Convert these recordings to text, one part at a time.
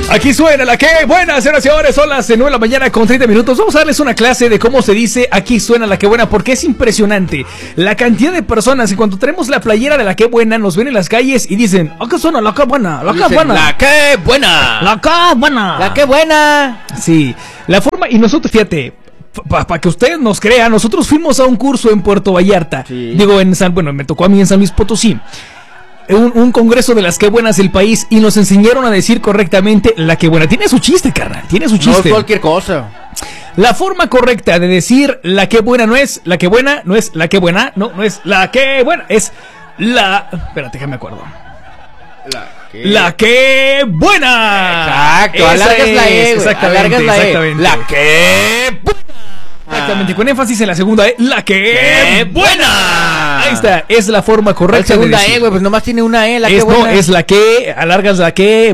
Aquí suena la que buena, señoras y señores, son las 9 de la mañana con 30 minutos. Vamos a darles una clase de cómo se dice aquí suena la que buena, porque es impresionante la cantidad de personas que cuando traemos la playera de la que buena nos ven en las calles y dicen, aquí suena la que buena, la que buena. La que buena. La que buena. La que buena. Sí, la forma, y nosotros, fíjate, para que ustedes nos crean, nosotros fuimos a un curso en Puerto Vallarta. Sí. Digo, me tocó a mí en San Luis Potosí. Un congreso de las que buenas del país y nos enseñaron a decir correctamente la que buena. Tiene su chiste, carnal, tiene su chiste. No es cualquier cosa. La forma correcta de decir la que buena no es la que buena, no es la que buena, no es la que buena, es la... Espérate, que me acuerdo. La que buena. Exacto, alargas la E, exactamente, la E. exactamente. La que buena. Exactamente, con énfasis en la segunda E, la que buena. Ahí está, es la forma correcta. La segunda de decir. E, güey, pues nomás tiene una E, la que No, buena. es la que, alargas la que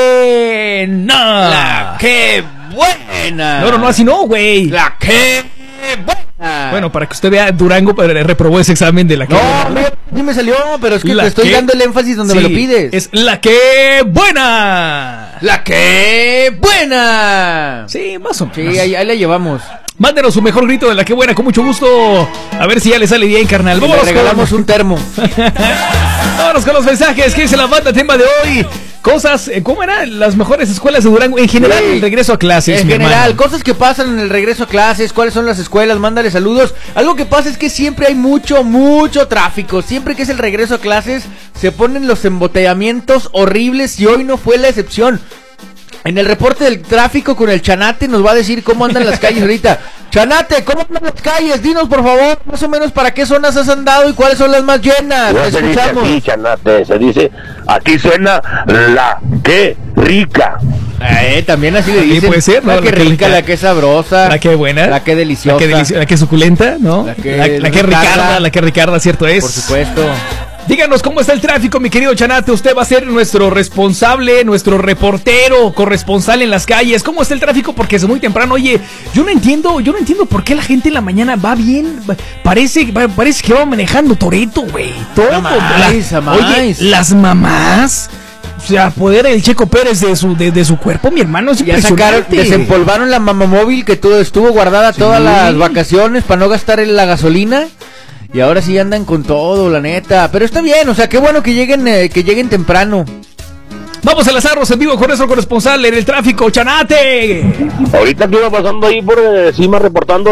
buena. La que buena. No, así no, güey. La que buena. Bueno, para que usted vea, Durango reprobó ese examen de la que buena. No, mira, sí me salió, pero es que La te estoy que- dando el énfasis donde Sí, me lo pides. es la que buena. La que buena. Sí, más o menos. Sí, ahí la llevamos. Mándenos su mejor grito de la que buena, con mucho gusto. A ver si ya le sale bien, carnal. Le regalamos un termo. Vámonos con los mensajes. ¿Qué dice la banda? Tema de hoy. Cosas, ¿cómo eran las mejores escuelas de Durango? En general, Sí. el regreso a clases. En mi general, hermano. cosas que pasan en el regreso a clases, cuáles son las escuelas, mándale saludos. Algo que pasa es que siempre hay mucho tráfico. Siempre que es el regreso a clases, se ponen los embotellamientos horribles y hoy no fue la excepción. En el reporte del tráfico con el Chanate nos va a decir cómo andan las calles ahorita. Chanate, ¿cómo andan las calles? Dinos, por favor, más o menos para qué zonas has andado y cuáles son las más llenas. No Te se dice escuchamos. así, Chanate, se dice, aquí suena la que rica. También así le Sí, dicen. puede ser, ¿no? La que rica, la que sabrosa. La que buena. La que deliciosa. La que suculenta, ¿no? La que la que Ricarda. la que Ricarda, cierto es. Por supuesto. Díganos cómo está el tráfico, mi querido Chanate. Usted va a ser nuestro responsable, nuestro reportero, corresponsal en las calles. ¿Cómo está el tráfico? Porque es muy temprano. Oye, yo no entiendo por qué la gente en la mañana va bien. Parece que va manejando Toretto, güey. Todo. Amáis. Oye, las mamás. O sea, apoderar el Checo Pérez de su cuerpo, mi hermano, es Ya sacaron, impresionante. desempolvaron la mamamóvil que estuvo guardada todas las vacaciones para no gastar en la gasolina. Y ahora sí andan con todo, la neta. Pero está bien, o sea, qué bueno que lleguen temprano. Vamos a enlazarnos en vivo con nuestro corresponsal en el tráfico, Chanate. Ahorita que iba pasando ahí por encima reportando,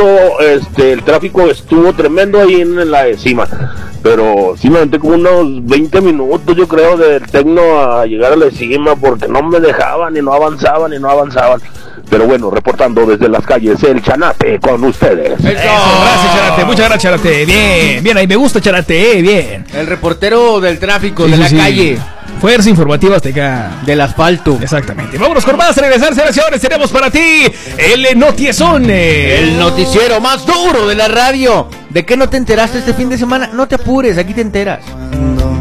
el tráfico estuvo tremendo ahí en la encima. Pero sí me aventé como unos 20 minutos, yo creo, del Tecno a llegar a la encima porque no me dejaban y no avanzaban. Pero bueno, reportando desde las calles, el Chanate con ustedes. Eso, gracias, Charate, muchas gracias, Charate. Bien, ahí me gusta, Charate, bien. El reportero del tráfico, Sí, de la sí. calle, Fuerza informativa Azteca. del asfalto. Exactamente. Vámonos con más, regresar, señores. Tenemos para ti el Notiezón. El noticiero más duro de la radio. ¿De qué no te enteraste este fin de semana? No te apures, aquí te enteras.